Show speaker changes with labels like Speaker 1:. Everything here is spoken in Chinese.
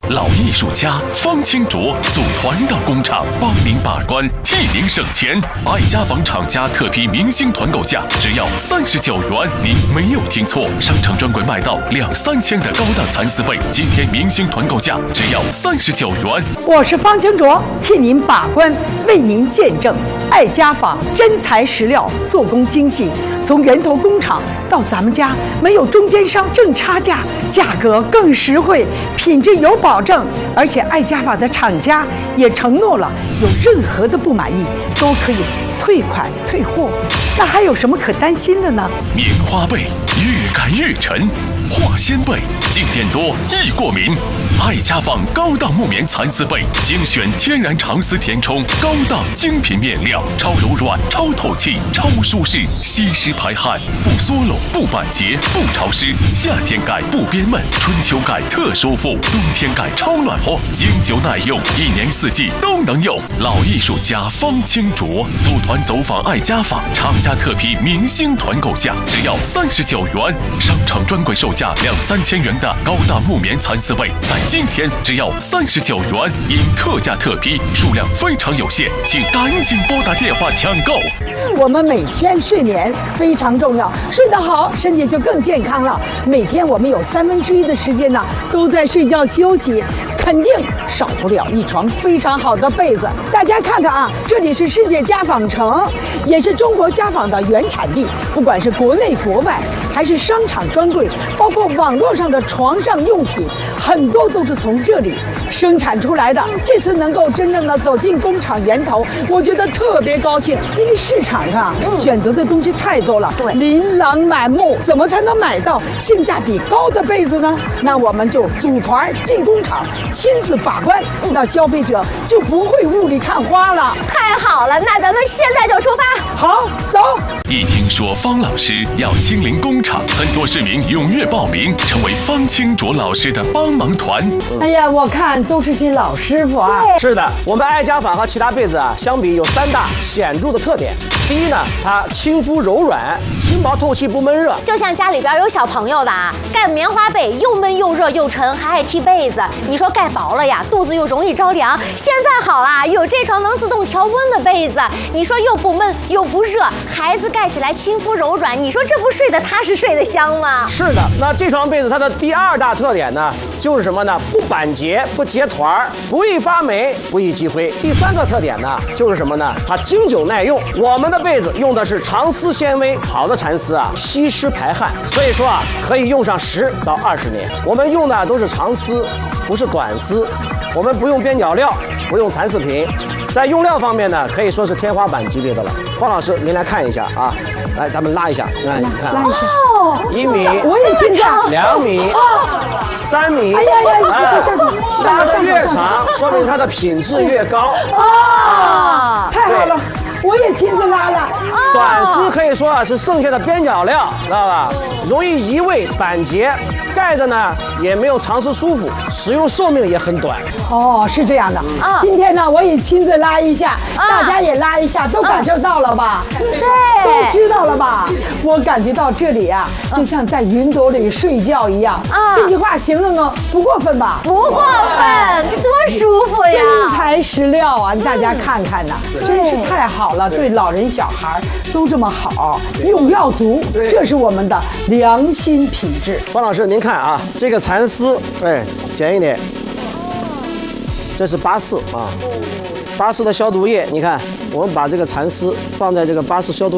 Speaker 1: 老艺术家方清卓组团到工厂帮您把关，替您省钱。爱家纺厂家特批明星团购价只要39元，您没有听错，商场专柜卖到2、3千的高档蚕丝被，今天明星团购价只要39元。
Speaker 2: 我是方清卓，替您把关，为您见证。爱家纺真材实料，做工精细，从源头工厂到咱们家，没有中间商挣差价，价格更实惠，品质有保证。而且爱家纺的厂家也承诺了，有任何的不满意都可以退款退货。那还有什么可担心的呢？
Speaker 1: 棉花被越盖越沉，化纤被静电多易过敏。爱家纺高档木棉蚕丝被，精选天然长丝填充，高档精品面料，超柔软、超透气、超舒适，吸湿排汗，不缩漏、不板结、不潮湿。夏天盖不憋闷，春秋盖特舒服，冬天盖超暖和，经久耐用，1年4季都能用。老艺术家方清卓组团走访爱家纺，厂家特批明星团购价只要39元，商场专柜售价2、3千元的高档木棉蚕丝被，在今天只要39元，因特价特批，数量非常有限，请赶紧拨打电话抢购。
Speaker 2: 我们每天睡眠非常重要，睡得好，身体就更健康了。每天我们有1/3的时间呢，都在睡觉休息，肯定少不了一床非常好的被子。大家看看啊，这里是世界家纺城，也是中国家纺的原产地。不管是国内国外，还是商场专柜，包括网络上的床上用品，很多都是从这里生产出来的。这次能够真正的走进工厂源头，我觉得特别高兴，因为市场上选择的东西太多了，琳琅满目，怎么才能买到性价比高的被子呢？那我们就组团进工厂，亲自把关，那消费者就不会雾里看花了。
Speaker 3: 太好了，那咱们现在就出发。
Speaker 2: 好，走。
Speaker 1: 一听说方老师要亲临工厂，很多市民踊跃报名，成为方清卓老师的帮忙团。
Speaker 2: 哎呀，我看都是些老师傅啊。
Speaker 4: 是的，我们爱家纺和其他被子啊相比有3大显著的特点。第一呢，它亲肤柔软，轻薄透气，不闷热。
Speaker 3: 就像家里边有小朋友的啊，盖棉花被又闷又热又沉，还爱踢被子。你说盖薄了呀，肚子又容易着凉。现在好啦，有这床能自动调温的被子，你说又不闷又不热，孩子盖起来亲肤柔软，你说这不睡得踏实睡得香吗？
Speaker 4: 是的，那这床被子它的第2大特点呢，就是什么呢？不板结，不结团，不易发霉，不易积灰。第3个特点呢，就是什么呢？它经久耐用。我们的被子用的是长丝纤维，好的蚕丝啊，吸湿排汗，所以说啊，可以用上10到20年。我们用的都是长丝，不是短丝。我们不用边角料，不用蚕丝品，在用料方面呢，可以说是天花板级别的了。方老师，您来看一下啊，来，咱们拉一下，你看，
Speaker 2: 拉一下。
Speaker 4: 1米，
Speaker 2: 我也经常
Speaker 4: 2米，3米。
Speaker 2: 哎呀，
Speaker 4: 拉得越长，说明它的品质越高。
Speaker 2: 太好了。我也亲自拉了。
Speaker 4: 短丝可以说啊是剩下的边角料，知道吧？容易移位板结，盖着呢也没有长时舒服，使用寿命也很短。
Speaker 2: 哦，是这样的。今天呢，我也亲自拉一下，大家也拉一下，都感受到了吧？
Speaker 3: 对，
Speaker 2: 都知道了吧？我感觉到这里啊，就像在云朵里睡觉一样。这句话形容呢不过分吧？
Speaker 3: 不过分，这多舒服呀！
Speaker 2: 真材实料啊！大家看看呐，真是太好了，对老人小孩都这么好，用料足，这是我们的良心品质。
Speaker 4: 方老师，您看啊，这个蚕丝，哎，剪一点，这是84啊，84的消毒液，你看，我们把这个蚕丝放在这个84消毒液